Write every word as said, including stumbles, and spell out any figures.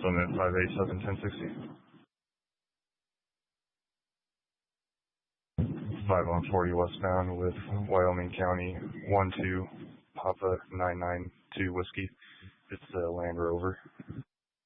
Limit five eight seven ten sixty. five one four westbound with Wyoming County one two Papa nine nine two Whiskey. It's the Land Rover.